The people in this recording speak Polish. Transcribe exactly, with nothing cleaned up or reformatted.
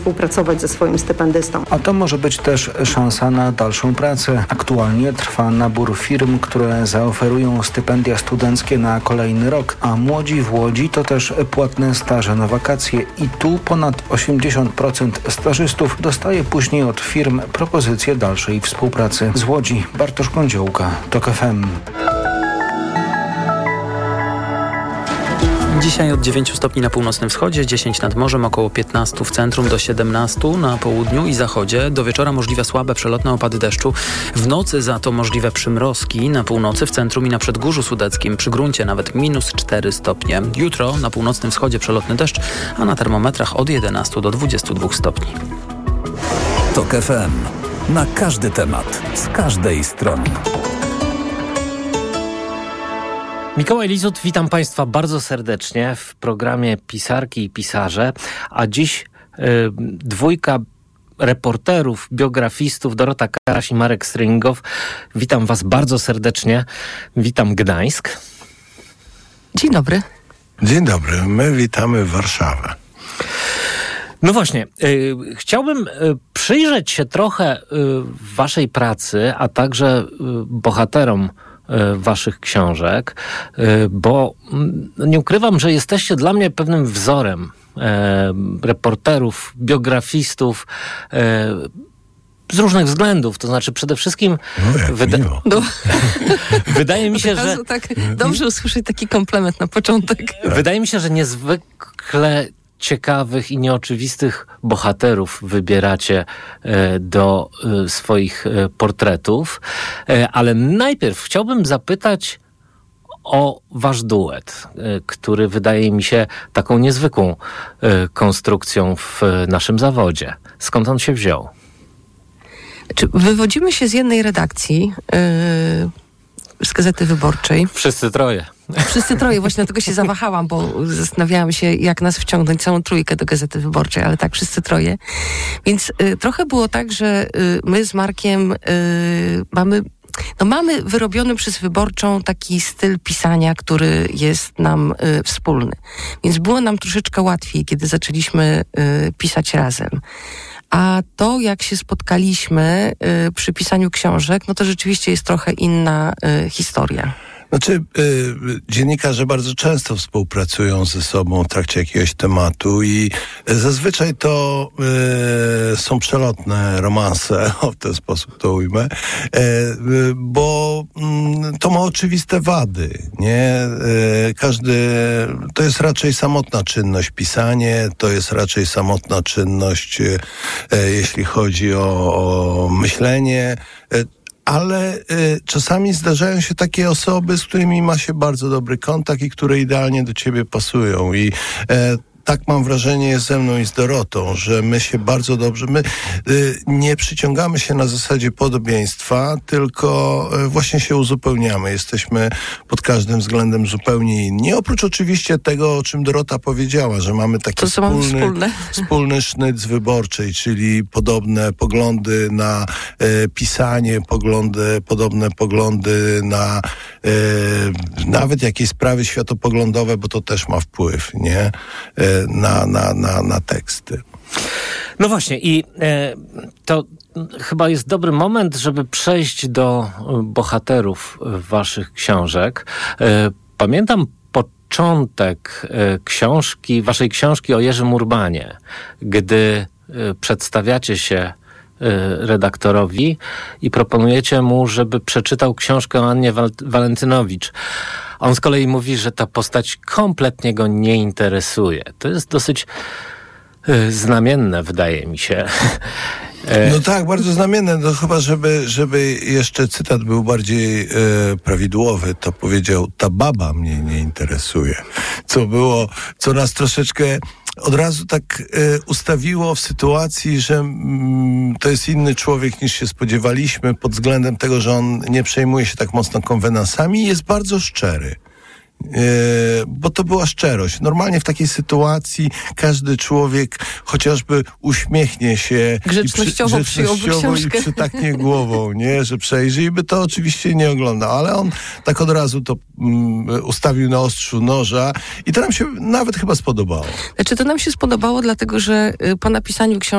współpracować ze swoim stypendystą. A to może być też szansa na dalszą pracę. Aktualnie trwa nabór firm, które zaoferują stypendia studenckie na kolejny rok, a Młodzi w Łodzi to też płatne staże na wakacje i tu ponad osiemdziesiąt procent stażystów dostaje później od firm propozycję dalszej współpracy. Z Łodzi Bartosz Kądziołka, TOK F M. Dzisiaj od dziewięciu stopni na północnym wschodzie, dziesięć nad morzem, około piętnaście w centrum do siedemnastu na południu i zachodzie. Do wieczora możliwe słabe przelotne opady deszczu. W nocy za to możliwe przymrozki na północy, w centrum i na Przedgórzu Sudeckim. Przy gruncie nawet minus cztery stopnie. Jutro na północnym wschodzie przelotny deszcz, a na termometrach od jedenastu do dwudziestu dwóch stopni. TOK F M. Na każdy temat, z każdej strony. Mikołaj Lizut, witam Państwa bardzo serdecznie w programie Pisarki i Pisarze, a dziś y, dwójka reporterów, biografistów, Dorota Karaś i Marek Stringow. Witam Was bardzo serdecznie. Witam Gdańsk. Dzień dobry. Dzień dobry, my witamy Warszawę. No właśnie, y, chciałbym y, przyjrzeć się trochę y, Waszej pracy, a także y, bohaterom Waszych książek, bo nie ukrywam, że jesteście dla mnie pewnym wzorem e, reporterów, biografistów e, z różnych względów. To znaczy przede wszystkim no, wyda- no. wydaje mi się, że tak dobrze usłyszeć taki komplement na początek. Wydaje mi się, że niezwykle ciekawych i nieoczywistych bohaterów wybieracie e, do e, swoich e, portretów. E, ale najpierw chciałbym zapytać o wasz duet, e, który wydaje mi się taką niezwykłą e, konstrukcją w e, naszym zawodzie. Skąd on się wziął? Czy wywodzimy się z jednej redakcji, yy, z Gazety Wyborczej. Wszyscy troje. Wszyscy troje, właśnie dlatego się zawahałam, bo zastanawiałam się, jak nas wciągnąć, całą trójkę do Gazety Wyborczej, ale tak, wszyscy troje. Więc y, trochę było tak, że y, my z Markiem y, mamy, no mamy wyrobiony przez Wyborczą taki styl pisania, który jest nam y, wspólny. Więc było nam troszeczkę łatwiej, kiedy zaczęliśmy y, pisać razem. A to, jak się spotkaliśmy y, przy pisaniu książek, no to rzeczywiście jest trochę inna y, historia. Znaczy, y, dziennikarze bardzo często współpracują ze sobą w trakcie jakiegoś tematu i zazwyczaj to y, są przelotne romanse, o w ten sposób to ujmę, y, bo y, to ma oczywiste wady, nie? Y, każdy, to jest raczej samotna czynność pisanie, to jest raczej samotna czynność, y, y, jeśli chodzi o, o myślenie, y, ale y, czasami zdarzają się takie osoby, z którymi ma się bardzo dobry kontakt i które idealnie do ciebie pasują. I y, tak mam wrażenie jest ze mną i z Dorotą, że my się bardzo dobrze, my y, nie przyciągamy się na zasadzie podobieństwa, tylko y, właśnie się uzupełniamy. Jesteśmy pod każdym względem zupełnie inni. Oprócz oczywiście tego, o czym Dorota powiedziała, że mamy taki to, wspólny, wspólny sznyt z Wyborczej, czyli podobne poglądy na y, pisanie, poglądy, podobne poglądy na y, nawet jakieś sprawy światopoglądowe, bo to też ma wpływ, nie? Y, Na, na, na, na teksty. No właśnie i e, to chyba jest dobry moment, żeby przejść do bohaterów waszych książek. E, pamiętam początek e, książki, waszej książki o Jerzym Urbanie, gdy e, przedstawiacie się e, redaktorowi i proponujecie mu, żeby przeczytał książkę o Annie Wal- Walentynowicz. On z kolei mówi, że ta postać kompletnie go nie interesuje. To jest dosyć y, znamienne, wydaje mi się. No tak, bardzo znamienne. No chyba, żeby, żeby jeszcze cytat był bardziej e, prawidłowy, to powiedział, ta baba mnie nie interesuje. Co było, co nas troszeczkę od razu tak e, ustawiło w sytuacji, że mm, to jest inny człowiek niż się spodziewaliśmy pod względem tego, że on nie przejmuje się tak mocno konwenansami i jest bardzo szczery. bo to była szczerość. Normalnie w takiej sytuacji każdy człowiek chociażby uśmiechnie się grzecznościowo, i, przy, grzecznościowo i przytaknie głową, nie, że przejrzy i by to oczywiście nie oglądał, ale on tak od razu to um, ustawił na ostrzu noża i to nam się nawet chyba spodobało. Znaczy to nam się spodobało, dlatego że po napisaniu książki